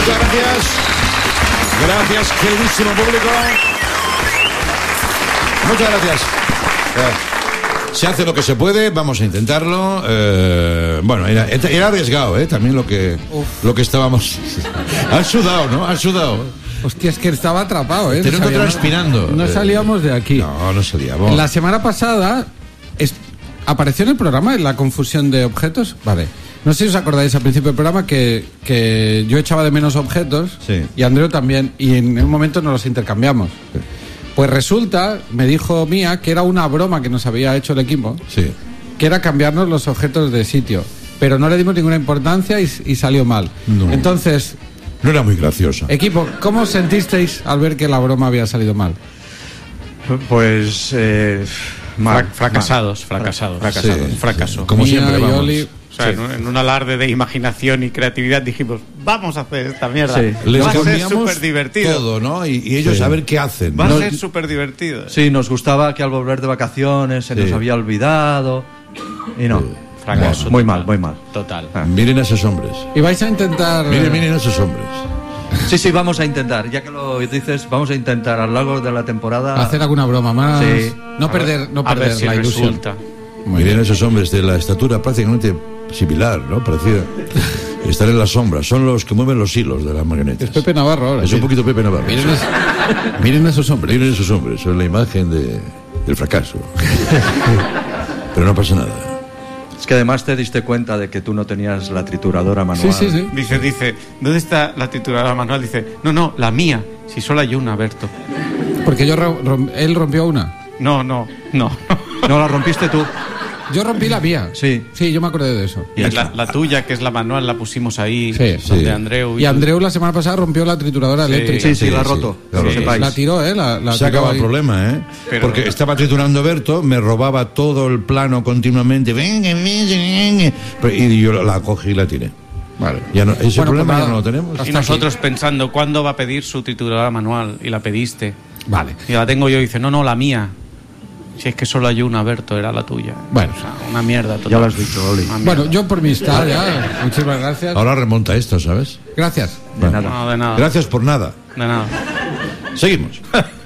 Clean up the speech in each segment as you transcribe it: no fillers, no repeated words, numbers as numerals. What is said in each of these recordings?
Muchas gracias. Gracias, queridísimo público. Muchas gracias. Se hace lo que se puede, vamos a intentarlo. Bueno, era arriesgado, también lo que estábamos. Has sudado, ¿no? Has sudado. Hostia, es que estaba atrapado, Te noto transpirando. No salíamos de aquí. No salíamos. La semana pasada apareció en el programa la confusión de objetos. Vale. No sé si os acordáis al principio del programa que yo echaba de menos objetos, sí, y Andreu también, y en un momento nos los intercambiamos. Sí. Pues resulta, me dijo Mía, que era una broma que nos había hecho el equipo, sí, que era cambiarnos los objetos de sitio, pero no le dimos ninguna importancia y salió mal. No. Entonces, no era muy graciosa. Equipo, ¿cómo os sentisteis al ver que la broma había salido mal? Pues fracasados. Sí, un fracaso. Sí. Como Mía, siempre, vamos. Oli, o sea, en un alarde de imaginación y creatividad dijimos, vamos a hacer esta mierda. Sí. Les Va a ser cambiamos súper divertido. todo, ¿no? Y ellos a ver qué hacen. Va ¿no? a ser súper divertido. Sí, nos gustaba que al volver de vacaciones se nos había olvidado. Y no. Fracaso. Muy mal. Total. Miren a esos hombres. y vais a intentar... Miren a esos hombres. Sí, vamos a intentar. Ya que lo dices, vamos a intentar a lo largo de la temporada hacer alguna broma más. Sí. No perder A ver si la ilusión. resulta. Miren a esos hombres de la estatura prácticamente similar, ¿no? Parecida. Están en la sombra. Son los que mueven los hilos de las marionetas. Es Pepe Navarro ahora. Es un poquito Pepe Navarro. Miren a esos hombres. Miren esos hombres. Son la imagen del fracaso. Pero no pasa nada. Es que además te diste cuenta de que tú no tenías la trituradora manual. Sí. Dice, ¿dónde está la trituradora manual? Dice, no, la mía. Si solo hay una, Berto. Porque él rompió una. No. No, la rompiste tú. Yo rompí la mía. Sí. Sí, yo me acordé de eso. Y la tuya, que es la manual, la pusimos ahí. Sí. Donde Sí. Andreu. Y Andreu la semana pasada rompió la trituradora eléctrica. Sí, la ha roto. la ha roto. La tiró, la Se tiró acaba el ahí. problema, Pero- porque estaba triturando Berto, me robaba todo el plano continuamente. Y yo la cogí y la tiré. Vale. Ya no, ese Bueno, problema pues ya nada. no lo tenemos. Y nosotros pensando, ¿cuándo va a pedir su trituradora manual? Y la pediste. Vale. Y la tengo yo y dice, no, la mía. Si es que solo hay una, Berto, era la tuya. Bueno. O sea, una mierda total. Ya lo has dicho, Oli. Una mierda. Bueno, yo por mi estar ya. Muchísimas gracias. Ahora remonta esto, ¿sabes? Gracias. De nada. No, de nada. Gracias por nada. De nada. Seguimos.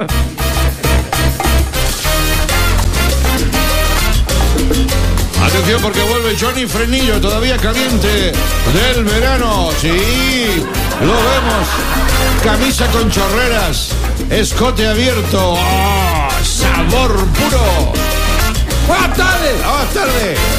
Atención porque vuelve Johnny Frenillo, todavía caliente del verano. Sí, lo vemos. Camisa con chorreras, escote abierto. ¡Oh, sabor puro! ¡Buenas tardes! ¡Buenas tardes!